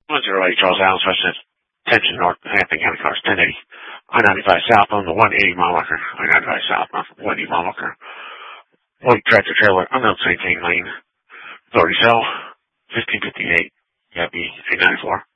108 Charles Allen, West Tension North, Hampton County cars, 1080. I-95 south on the 180 mile marker. I-95 south on the 180 mile marker. White tractor trailer, unknown St. Jane Lane. Authority cell, 1558. Yeah, B, 894.